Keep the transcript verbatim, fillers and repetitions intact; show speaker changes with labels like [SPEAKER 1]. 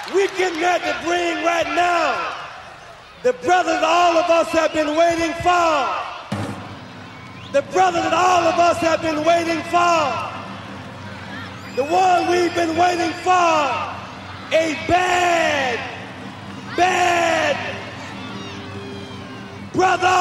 [SPEAKER 1] we getting ready to bring right now the brother that all of us have been waiting for. The brother that all of us have been waiting for. The one we've been waiting for. A bad, bad brother.